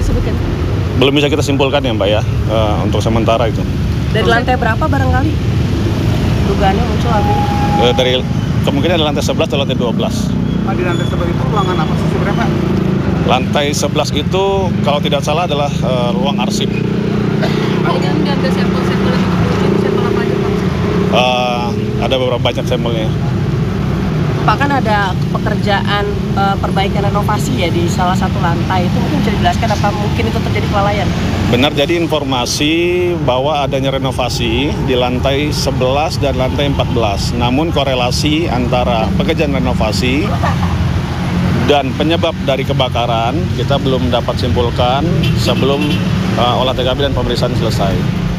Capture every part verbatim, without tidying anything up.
disebutkan? Belum bisa kita simpulkan ya Mbak ya, uh, untuk sementara itu. Dari lantai berapa barangkali dugaannya muncul api? Uh, dari kemungkinan dari lantai sebelas atau lantai dua belas. Pak, di lantai sebelas itu ruangan apa sih sebenarnya Pak? Lantai sebelas itu kalau tidak salah adalah uh, ruang arsip. Pak, ini kan ada sampel-sampel yang diuji, sampel apa aja Pak? Uh, ada beberapa banyak sampelnya. Pak, kan ada pekerjaan uh, perbaikan renovasi ya di salah satu lantai, itu mungkin bisa dijelaskan apa mungkin itu terjadi kelalaian? Benar, jadi informasi bahwa adanya renovasi di lantai sebelas dan lantai empat belas. Namun korelasi antara pekerjaan renovasi dan penyebab dari kebakaran kita belum dapat simpulkan sebelum uh, olah T K P dan pemeriksaan selesai.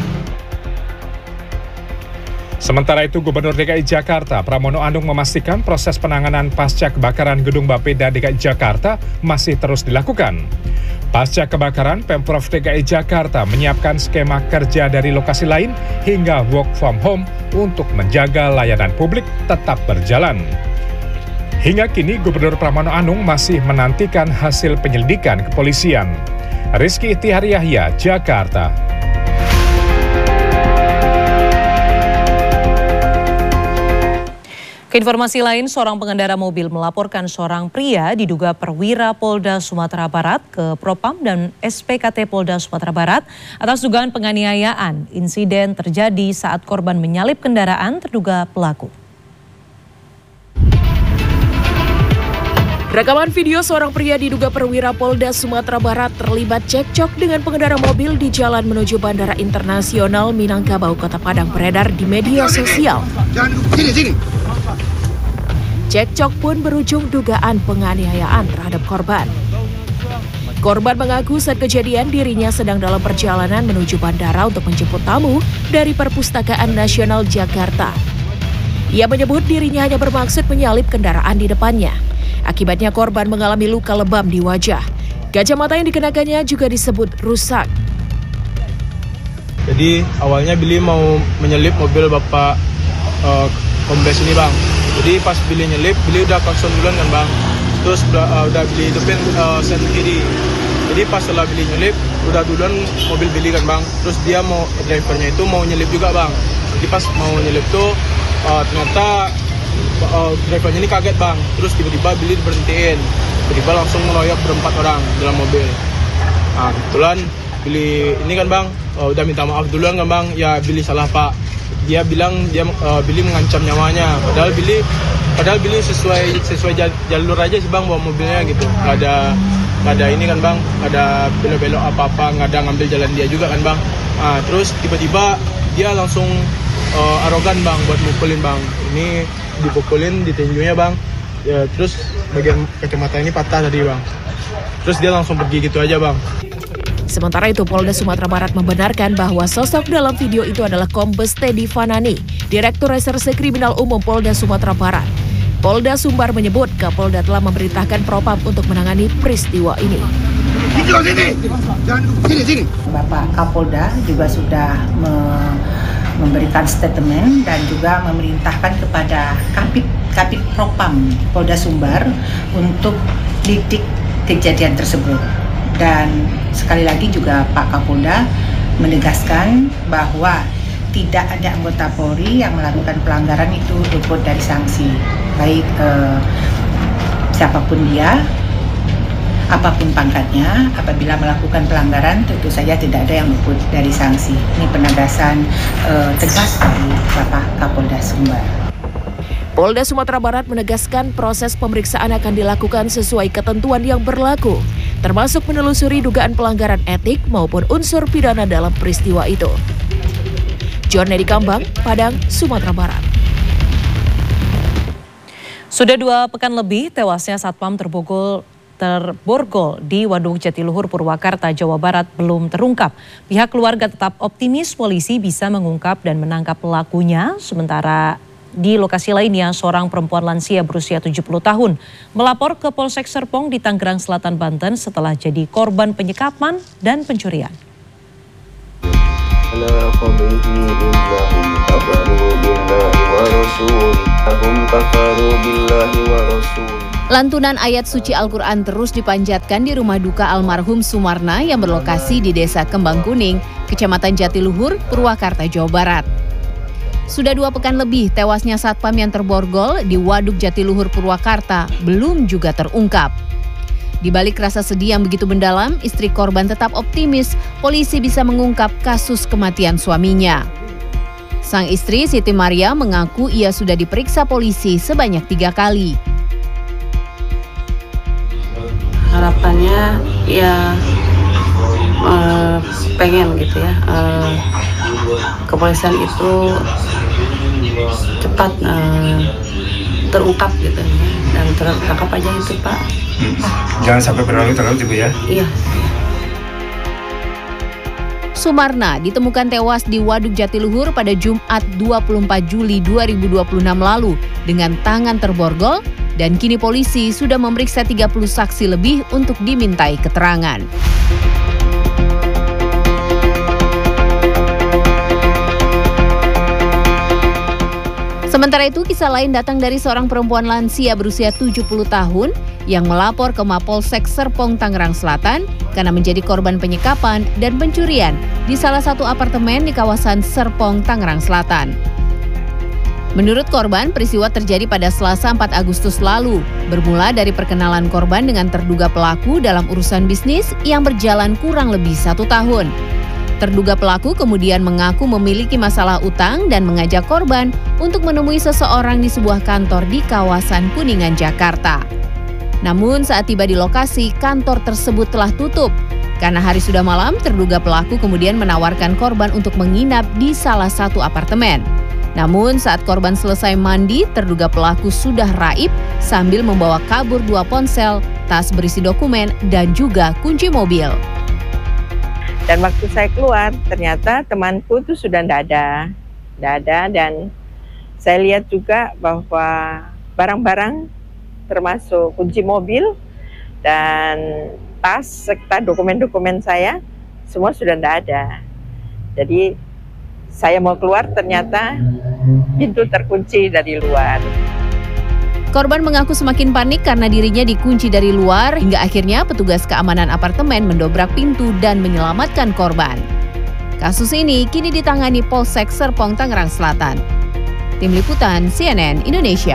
Sementara itu, Gubernur D K I Jakarta Pramono Anung memastikan proses penanganan pasca kebakaran Gedung Bapeda D K I Jakarta masih terus dilakukan. Pasca kebakaran, Pemprov D K I Jakarta menyiapkan skema kerja dari lokasi lain hingga work from home untuk menjaga layanan publik tetap berjalan. Hingga kini, Gubernur Pramono Anung masih menantikan hasil penyelidikan kepolisian. Rizky Ihtihar Yahya, Jakarta. Keinformasi lain, seorang pengendara mobil melaporkan seorang pria diduga perwira Polda Sumatera Barat ke Propam dan S P K T Polda Sumatera Barat atas dugaan penganiayaan. Insiden terjadi saat korban menyalip kendaraan terduga pelaku. Rekaman video seorang pria diduga perwira Polda Sumatera Barat terlibat cekcok dengan pengendara mobil di jalan menuju Bandara Internasional Minangkabau, Kota Padang beredar di media sosial. Sini, sini. Cekcok pun berujung dugaan penganiayaan terhadap korban. Korban mengaku saat kejadian dirinya sedang dalam perjalanan menuju bandara untuk menjemput tamu dari Perpustakaan Nasional Jakarta. Ia menyebut dirinya hanya bermaksud menyalip kendaraan di depannya. Akibatnya korban mengalami luka lebam di wajah. Kacamata yang dikenakannya juga disebut rusak. Jadi awalnya Billy mau menyelip mobil Bapak uh, Kombes ini Bang. Jadi pas Billy nyelip, Billy udah klakson duluan kan Bang. Terus udah, uh, udah Billy hidupin uh, sen kiri. Jadi pas setelah Billy nyelip, udah duluan mobil Billy kan Bang. Terus dia mau, drivernya itu mau nyelip juga Bang. Jadi pas mau nyelip tuh uh, ternyata uh, drivernya ini kaget Bang. Terus tiba-tiba Billy berhentiin. Tiba-tiba langsung ngeroyok berempat orang dalam mobil. Nah kebetulan Billy ini kan Bang, uh, udah minta maaf duluan kan Bang. Ya Billy salah Pak. Dia bilang dia uh, Billy mengancam nyawanya. Padahal Billy padahal Billy sesuai sesuai jalur aja sih Bang bawa mobilnya gitu. Gak ada gak ada ini kan Bang, gak ada belok-belok apa-apa, gak ada ngambil jalan dia juga kan Bang. Nah, terus tiba-tiba dia langsung uh, arogan Bang buat mukulin Bang. Ini dipukulin di tinjunya Bang. Ya, terus bagian kacamata ini patah tadi Bang. Terus dia langsung pergi gitu aja Bang. Sementara itu, Polda Sumatera Barat membenarkan bahwa sosok dalam video itu adalah Kombes Teddy Fanani, Direktur Reserse Kriminal Umum Polda Sumatera Barat. Polda Sumbar menyebut Kapolda telah memerintahkan Propam untuk menangani peristiwa ini. Bapak Kapolda juga sudah me memberikan statement dan juga memerintahkan kepada Kapit Kapit Propam Polda Sumbar untuk lidik kejadian tersebut. Dan sekali lagi juga Pak Kapolda menegaskan bahwa tidak ada anggota Polri yang melakukan pelanggaran itu luput dari sanksi. Baik eh, siapapun dia, apapun pangkatnya, apabila melakukan pelanggaran tentu saja tidak ada yang luput dari sanksi. Ini penegasan eh, tegas dari Bapak Kapolda Sumbar. Polda Sumatera Barat menegaskan proses pemeriksaan akan dilakukan sesuai ketentuan yang berlaku, termasuk menelusuri dugaan pelanggaran etik maupun unsur pidana dalam peristiwa itu. John Nedi Kambang, Padang, Sumatera Barat. Sudah dua pekan lebih tewasnya Satpam terbogol terborgol di Waduk Jatiluhur, Purwakarta, Jawa Barat belum terungkap. Pihak keluarga tetap optimis polisi bisa mengungkap dan menangkap pelakunya, sementara di lokasi lainnya, seorang perempuan lansia berusia tujuh puluh tahun melapor ke Polsek Serpong di Tangerang Selatan, Banten setelah jadi korban penyekapan dan pencurian. kafaru billahi wa rasul Lantunan ayat suci Al-Quran terus dipanjatkan di rumah duka almarhum Sumarna yang berlokasi di Desa Kembang Kuning, Kecamatan Jatiluhur, Purwakarta, Jawa Barat. Sudah dua pekan lebih tewasnya satpam yang terborgol di Waduk Jatiluhur, Purwakarta belum juga terungkap. Di balik rasa sedih yang begitu mendalam, istri korban tetap optimis polisi bisa mengungkap kasus kematian suaminya. Sang istri Siti Maria mengaku ia sudah diperiksa polisi sebanyak tiga kali. Harapannya ya eh, pengen gitu ya eh, kepolisian itu cepat eh, terungkap gitu dan tertangkap aja itu Pak. Hmm. Jangan sampai berlarut-larut Ibu ya. Iya. Sumarna ditemukan tewas di Waduk Jatiluhur pada Jumat dua puluh empat Juli dua ribu dua puluh enam lalu dengan tangan terborgol. Dan kini polisi sudah memeriksa tiga puluh saksi lebih untuk dimintai keterangan. Sementara itu, kisah lain datang dari seorang perempuan lansia berusia tujuh puluh tahun yang melapor ke Mapolsek Serpong, Tangerang Selatan karena menjadi korban penyekapan dan pencurian di salah satu apartemen di kawasan Serpong, Tangerang Selatan. Menurut korban, peristiwa terjadi pada Selasa empat Agustus lalu, bermula dari perkenalan korban dengan terduga pelaku dalam urusan bisnis yang berjalan kurang lebih satu tahun. Terduga pelaku kemudian mengaku memiliki masalah utang dan mengajak korban untuk menemui seseorang di sebuah kantor di kawasan Kuningan, Jakarta. Namun saat tiba di lokasi, kantor tersebut telah tutup. Karena hari sudah malam, terduga pelaku kemudian menawarkan korban untuk menginap di salah satu apartemen. Namun saat korban selesai mandi, terduga pelaku sudah raib sambil membawa kabur dua ponsel, tas berisi dokumen, dan juga kunci mobil. Dan waktu saya keluar, ternyata temanku itu sudah tidak ada. Tidak ada dan saya lihat juga bahwa barang-barang termasuk kunci mobil dan tas serta dokumen-dokumen saya semua sudah tidak ada. Jadi saya mau keluar ternyata pintu terkunci dari luar. Korban mengaku semakin panik karena dirinya dikunci dari luar hingga akhirnya petugas keamanan apartemen mendobrak pintu dan menyelamatkan korban. Kasus ini kini ditangani Polsek Serpong, Tangerang Selatan. Tim Liputan C N N Indonesia.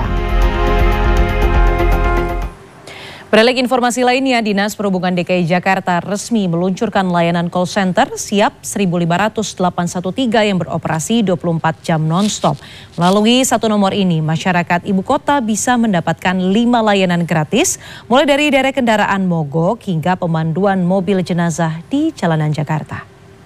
Beralih informasi lainnya, Dinas Perhubungan D K I Jakarta resmi meluncurkan layanan call center Siap seribu lima ratus delapan satu tiga yang beroperasi dua puluh empat jam non-stop. Melalui satu nomor ini, masyarakat ibu kota bisa mendapatkan lima layanan gratis, mulai dari derek kendaraan mogok hingga pemanduan mobil jenazah di jalanan Jakarta.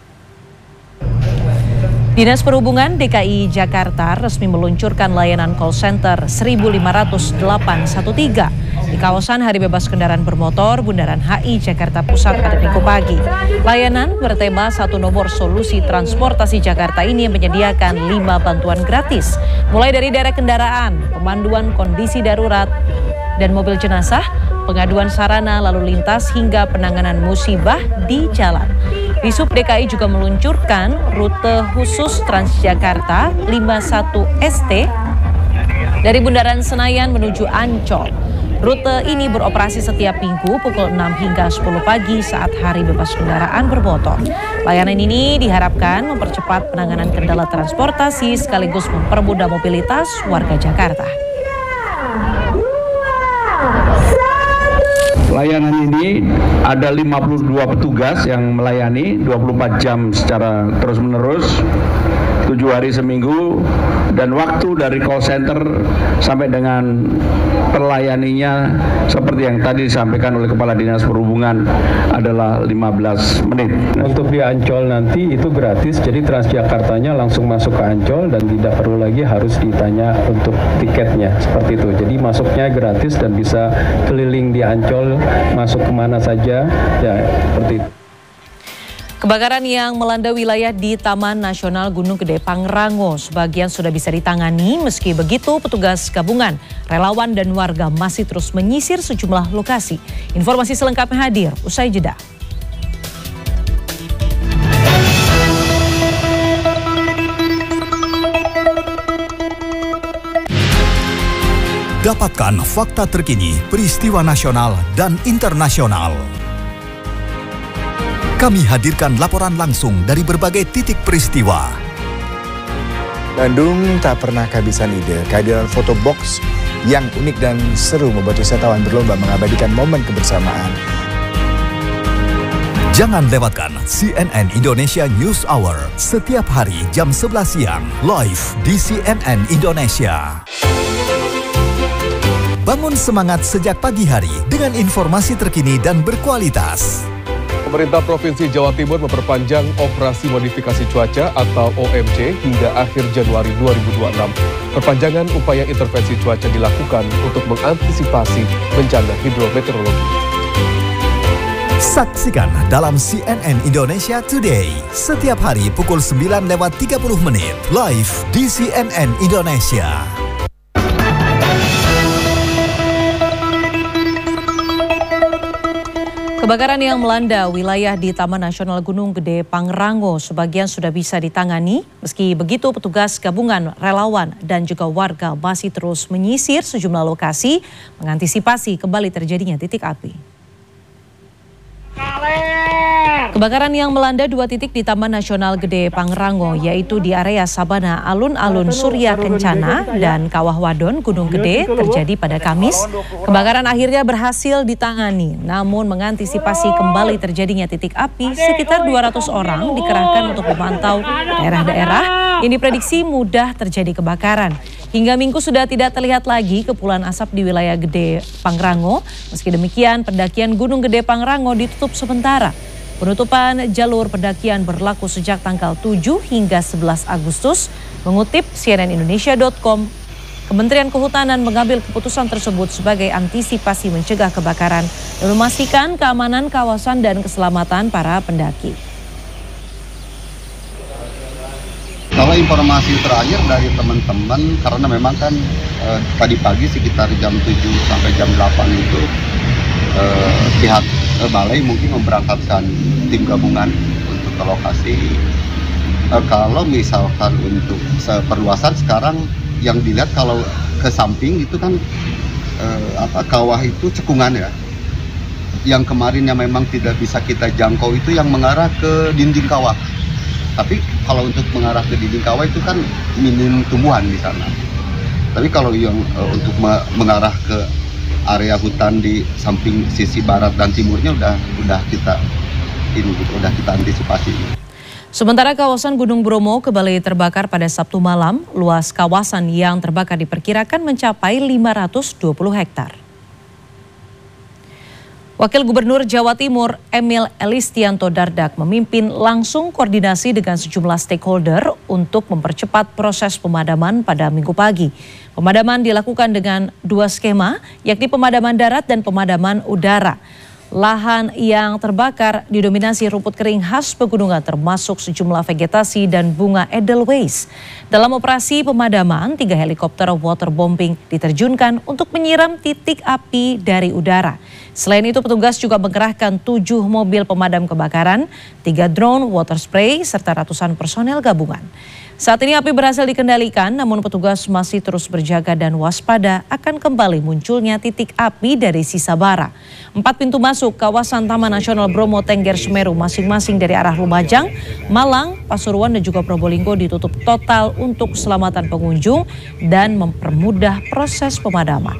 Dinas Perhubungan D K I Jakarta resmi meluncurkan layanan call center seribu lima ratus delapan satu tiga di kawasan Hari Bebas Kendaraan Bermotor Bundaran H I Jakarta Pusat pada Minggu pagi. Layanan bertema satu nomor solusi transportasi Jakarta ini menyediakan lima bantuan gratis, mulai dari derek kendaraan, pemanduan kondisi darurat dan mobil jenazah, pengaduan sarana lalu lintas hingga penanganan musibah di jalan. Disub D K I juga meluncurkan rute khusus Transjakarta lima puluh satu S T dari Bundaran Senayan menuju Ancol. Rute ini beroperasi setiap minggu pukul enam hingga sepuluh pagi saat Hari Bebas Kendaraan Bermotor. Layanan ini diharapkan mempercepat penanganan kendala transportasi sekaligus mempermudah mobilitas warga Jakarta. Layanan ini ada lima puluh dua petugas yang melayani dua puluh empat jam secara terus-menerus, tujuh hari seminggu, dan waktu dari call center sampai dengan terlayaninya seperti yang tadi disampaikan oleh Kepala Dinas Perhubungan adalah lima belas menit. Untuk di Ancol nanti itu gratis, jadi Transjakartanya langsung masuk ke Ancol dan tidak perlu lagi harus ditanya untuk tiketnya, seperti itu. Jadi masuknya gratis dan bisa keliling di Ancol, masuk kemana saja, ya seperti itu. Kebakaran yang melanda wilayah di Taman Nasional Gunung Gede Pangrango sebagian sudah bisa ditangani. Meski begitu, petugas gabungan, relawan dan warga masih terus menyisir sejumlah lokasi. Informasi selengkapnya hadir usai jeda. Dapatkan fakta terkini peristiwa nasional dan internasional. Kami hadirkan laporan langsung dari berbagai titik peristiwa. Bandung tak pernah kehabisan ide. Kehadiran foto box yang unik dan seru membuat wisatawan berlomba mengabadikan momen kebersamaan. Jangan lewatkan C N N Indonesia News Hour setiap hari jam sebelas siang live di C N N Indonesia. Bangun semangat sejak pagi hari dengan informasi terkini dan berkualitas. Pemerintah Provinsi Jawa Timur memperpanjang operasi modifikasi cuaca atau O M C hingga akhir Januari dua ribu dua puluh enam. Perpanjangan upaya intervensi cuaca dilakukan untuk mengantisipasi bencana hidrometeorologi. Saksikan dalam C N N Indonesia Today setiap hari pukul sembilan lewat tiga puluh menit live di C N N Indonesia. Kebakaran yang melanda wilayah di Taman Nasional Gunung Gede Pangrango sebagian sudah bisa ditangani. Meski begitu, petugas gabungan, relawan, dan juga warga masih terus menyisir sejumlah lokasi mengantisipasi kembali terjadinya titik api. Kebakaran yang melanda dua titik di Taman Nasional Gede Pangrango, yaitu di area Sabana Alun-Alun Surya Kencana dan Kawah Wadon Gunung Gede terjadi pada Kamis. Kebakaran akhirnya berhasil ditangani, namun mengantisipasi kembali terjadinya titik api, sekitar dua ratus orang dikerahkan untuk memantau daerah-daerah yang diprediksi mudah terjadi kebakaran. Hingga Minggu sudah tidak terlihat lagi kepulan asap di wilayah Gede Pangrango. Meski demikian, pendakian Gunung Gede Pangrango ditutup sementara. Penutupan jalur pendakian berlaku sejak tanggal tujuh hingga sebelas Agustus. Mengutip C N N Indonesia titik com, Kementerian Kehutanan mengambil keputusan tersebut sebagai antisipasi mencegah kebakaran dan memastikan keamanan kawasan dan keselamatan para pendaki. Kalau informasi terakhir dari teman-teman, karena memang kan eh, tadi pagi sekitar jam tujuh sampai jam delapan itu eh, pihak eh, balai mungkin memberangkatkan tim gabungan untuk ke lokasi. Eh, kalau misalkan untuk perluasan sekarang yang dilihat kalau ke samping itu kan eh, apa kawah itu cekungan ya. Yang kemarinnya memang tidak bisa kita jangkau itu yang mengarah ke dinding kawah. Tapi kalau untuk mengarah ke dinding kawah itu kan minim tumbuhan di sana. Tapi kalau yang uh, untuk me mengarah ke area hutan di samping sisi barat dan timurnya udah udah kita ini gitu, udah kita antisipasi. Sementara kawasan Gunung Bromo kembali terbakar pada Sabtu malam. Luas kawasan yang terbakar diperkirakan mencapai lima ratus dua puluh hektar. Wakil Gubernur Jawa Timur Emil Elistianto Dardak memimpin langsung koordinasi dengan sejumlah stakeholder untuk mempercepat proses pemadaman pada Minggu pagi. Pemadaman dilakukan dengan dua skema, yakni pemadaman darat dan pemadaman udara. Lahan yang terbakar didominasi rumput kering khas pegunungan termasuk sejumlah vegetasi dan bunga edelweiss. Dalam operasi pemadaman, tiga helikopter waterbombing diterjunkan untuk menyiram titik api dari udara. Selain itu, petugas juga mengerahkan tujuh mobil pemadam kebakaran, tiga drone water spray, serta ratusan personel gabungan. Saat ini api berhasil dikendalikan, namun petugas masih terus berjaga dan waspada akan kembali munculnya titik api dari sisa bara. Empat pintu masuk kawasan Taman Nasional Bromo Tengger Semeru masing-masing dari arah Lumajang, Malang, Pasuruan dan juga Probolinggo ditutup total untuk keselamatan pengunjung dan mempermudah proses pemadaman.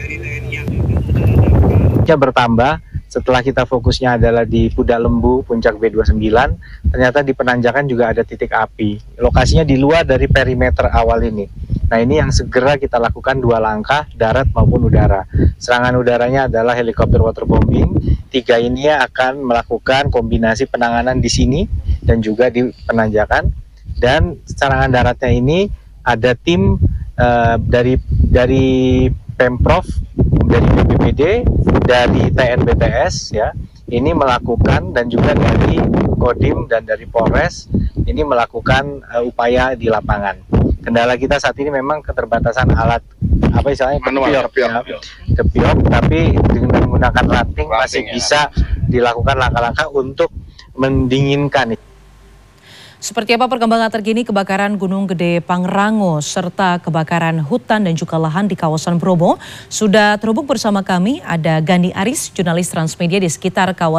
Bertambah setelah kita fokusnya adalah di Kuda Lembu, Puncak B dua puluh sembilan, ternyata di Penanjakan juga ada titik api. Lokasinya di luar dari perimeter awal ini. Nah, ini yang segera kita lakukan dua langkah, darat maupun udara. Serangan udaranya adalah helikopter waterbombing. Tiga ini akan melakukan kombinasi penanganan di sini dan juga di Penanjakan. Dan serangan daratnya ini ada tim uh, dari dari Pemprov, dari B P P D, dari T N B T S ya, ini melakukan dan juga dari Kodim dan dari Polres ini melakukan uh, upaya di lapangan. Kendala kita saat ini memang keterbatasan alat apa istilahnya kepiok, ya, kepiok, tapi dengan menggunakan ranting masih ya. Bisa dilakukan langkah-langkah untuk mendinginkan. Seperti apa perkembangan terkini kebakaran Gunung Gede Pangrango serta kebakaran hutan dan juga lahan di kawasan Bromo? Sudah terhubung bersama kami ada Gani Aris, jurnalis Transmedia di sekitar kawasan